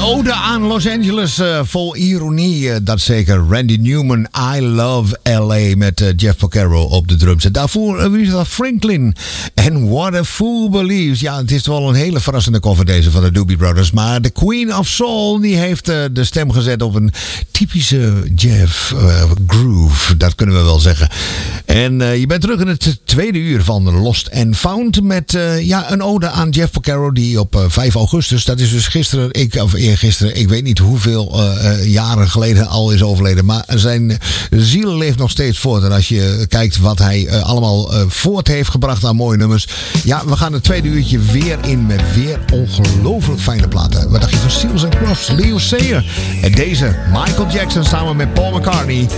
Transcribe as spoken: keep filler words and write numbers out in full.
ode aan Los Angeles, uh, vol ironie, uh, dat zeker. Randy Newman, I Love L A met uh, Jeff Porcaro op de drums. En daarvoor Aretha Franklin en What a Fool Believes. Ja, het is wel een hele verrassende cover deze van de Doobie Brothers. Maar de Queen of Soul, die heeft uh, de stem gezet op een typische Jeff uh, groove. Dat kunnen we wel zeggen. En uh, je bent terug in het tweede uur van Lost and Found met uh, ja, een ode aan Jeff Porcaro die op uh, vijf augustus, dat is dus gisteren, ik, of eergisteren, ik weet niet hoeveel uh, uh, jaren geleden al is overleden. Maar zijn ziel leeft nog steeds voort. En als je kijkt wat hij uh, allemaal uh, voort heeft gebracht aan mooie nummers. Ja, we gaan het tweede uurtje weer in met weer ongelooflijk fijne platen. Wat dacht je van Seals and Crofts, Leo Sayer en deze Michael Jackson samen met Paul McCartney.